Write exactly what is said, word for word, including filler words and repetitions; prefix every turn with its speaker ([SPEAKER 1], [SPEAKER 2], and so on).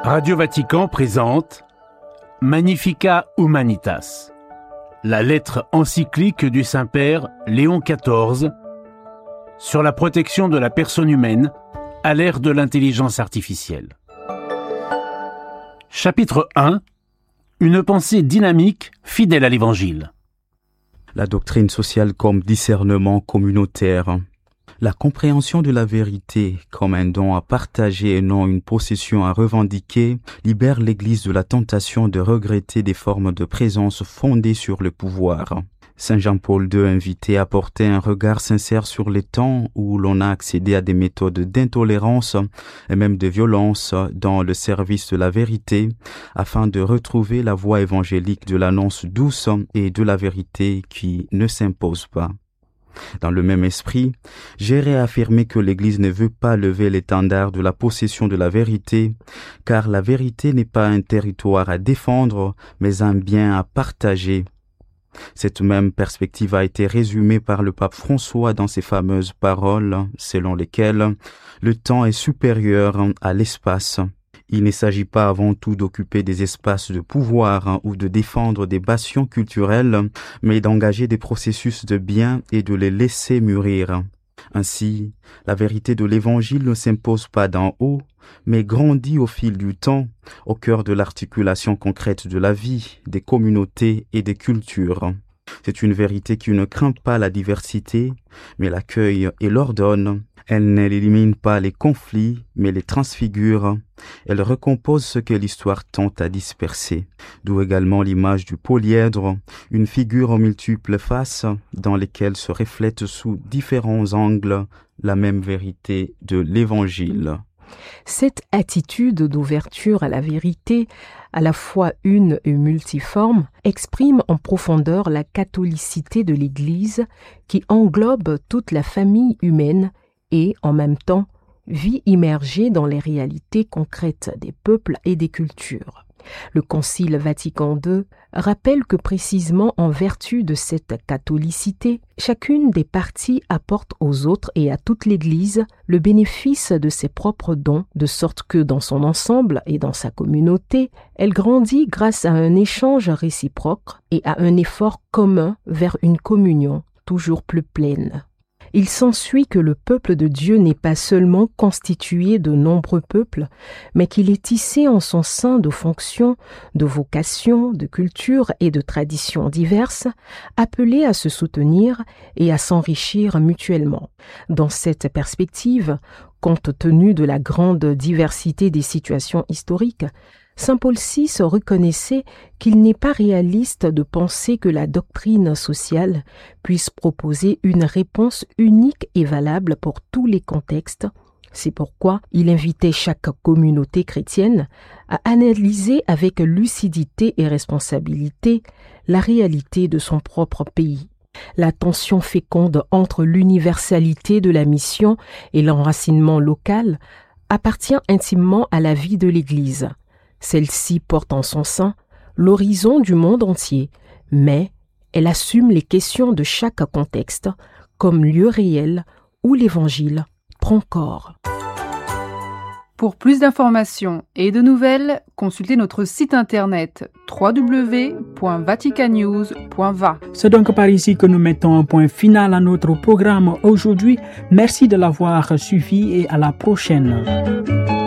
[SPEAKER 1] Radio Vatican présente Magnificat Humanitas, la lettre encyclique du Saint-Père Léon quatorze sur la protection de la personne humaine à l'ère de l'intelligence artificielle. Chapitre un. Une pensée dynamique, fidèle à l'Évangile.
[SPEAKER 2] La doctrine sociale comme discernement communautaire. La compréhension de la vérité comme un don à partager et non une possession à revendiquer libère l'Église de la tentation de regretter des formes de présence fondées sur le pouvoir. Saint Jean-Paul deux invitait à porter un regard sincère sur les temps où l'on a accédé à des méthodes d'intolérance et même de violence dans le service de la vérité, afin de retrouver la voie évangélique de l'annonce douce et de la vérité qui ne s'impose pas. Dans le même esprit, j'ai réaffirmé que l'Église ne veut pas lever l'étendard de la possession de la vérité, car la vérité n'est pas un territoire à défendre, mais un bien à partager. Cette même perspective a été résumée par le pape François dans ses fameuses paroles, selon lesquelles le temps est supérieur à l'espace. Il ne s'agit pas avant tout d'occuper des espaces de pouvoir ou de défendre des bastions culturelles, mais d'engager des processus de bien et de les laisser mûrir. Ainsi, la vérité de l'Évangile ne s'impose pas d'en haut, mais grandit au fil du temps, au cœur de l'articulation concrète de la vie, des communautés et des cultures. C'est une vérité qui ne craint pas la diversité, mais l'accueille et l'ordonne. Elle n'élimine pas les conflits, mais les transfigure. Elle recompose ce que l'histoire tente à disperser. D'où également l'image du polyèdre, une figure aux multiples faces, dans lesquelles se reflète sous différents angles la même vérité de l'Évangile.
[SPEAKER 3] Cette attitude d'ouverture à la vérité, à la fois une et multiforme, exprime en profondeur la catholicité de l'Église qui englobe toute la famille humaine et, en même temps, vit immergée dans les réalités concrètes des peuples et des cultures. Le Concile Vatican deux rappelle que précisément en vertu de cette catholicité, chacune des parties apporte aux autres et à toute l'Église le bénéfice de ses propres dons, de sorte que dans son ensemble et dans sa communauté, elle grandit grâce à un échange réciproque et à un effort commun vers une communion toujours plus pleine. Il s'ensuit que le peuple de Dieu n'est pas seulement constitué de nombreux peuples, mais qu'il est tissé en son sein de fonctions, de vocations, de cultures et de traditions diverses, appelés à se soutenir et à s'enrichir mutuellement. Dans cette perspective, compte tenu de la grande diversité des situations historiques, Saint Paul six reconnaissait qu'il n'est pas réaliste de penser que la doctrine sociale puisse proposer une réponse unique et valable pour tous les contextes. C'est pourquoi il invitait chaque communauté chrétienne à analyser avec lucidité et responsabilité la réalité de son propre pays. La tension féconde entre l'universalité de la mission et l'enracinement local appartient intimement à la vie de l'Église. Celle-ci porte en son sein l'horizon du monde entier, mais elle assume les questions de chaque contexte comme lieu réel où l'Évangile prend corps.
[SPEAKER 4] Pour plus d'informations et de nouvelles, consultez notre site internet w w w point vaticanews point v a.
[SPEAKER 5] C'est donc par ici que nous mettons un point final à notre programme aujourd'hui. Merci de l'avoir suivi et à la prochaine.